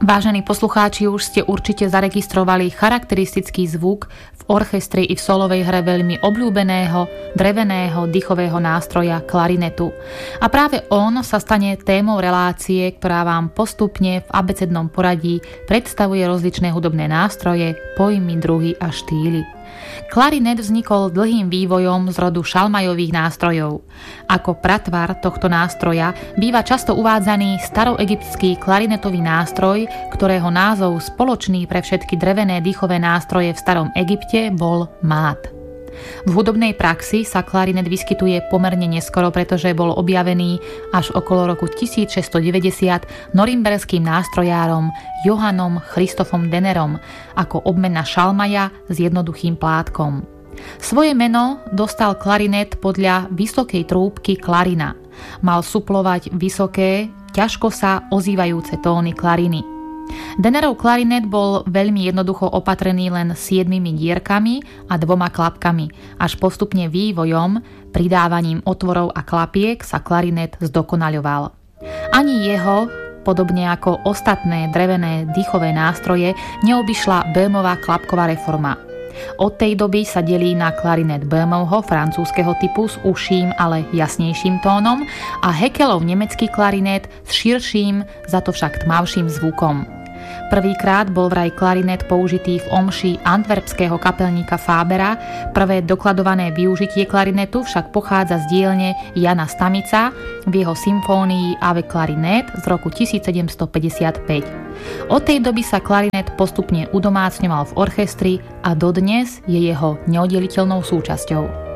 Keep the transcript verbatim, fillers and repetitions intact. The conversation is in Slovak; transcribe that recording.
Vážení poslucháči, už ste určite zaregistrovali charakteristický zvuk v orchestri i v solovej hre veľmi obľúbeného, dreveného, dychového nástroja klarinetu. A práve on sa stane témou relácie, ktorá vám postupne v abecednom poradí predstavuje rozličné hudobné nástroje, pojmy, druhy a štýly. Klarinet vznikol dlhým vývojom z rodu šalmajových nástrojov. Ako pratvar tohto nástroja býva často uvádzaný staroegyptský klarinetový nástroj, ktorého názov spoločný pre všetky drevené dýchové nástroje v starom Egypte bol mát. V hudobnej praxi sa klarinet vyskytuje pomerne neskoro, pretože bol objavený až okolo roku tisícšesťstodeväťdesiat norimberským nástrojárom Johannom Christophom Dennerom ako obmena šalmaja s jednoduchým plátkom. Svoje meno dostal klarinet podľa vysokej trúbky klarina. Mal suplovať vysoké, ťažko sa ozývajúce tóny klariny. Dennerov klarinet bol veľmi jednoducho opatrený len siedmimi dierkami a dvoma klapkami, až postupne vývojom, pridávaním otvorov a klapiek sa klarinet zdokonaľoval. Ani jeho, podobne ako ostatné drevené dýchové nástroje, neobyšla Böhmová klapková reforma. Od tej doby sa delí na klarinet Böhmovho francúzskeho typu s užším, ale jasnejším tónom a Haeckelov nemecký klarinet s širším, za to však tmavším zvukom. Prvýkrát bol vraj klarinet použitý v omši antwerpského kapelníka Fabera, prvé dokladované využitie klarinetu však pochádza z dielne Jana Stamica v jeho symfónii Ave Clarinet z roku tisícsedemstopäťdesiatpäť. Od tej doby sa klarinet postupne udomácňoval v orchestri a dodnes je jeho neoddeliteľnou súčasťou.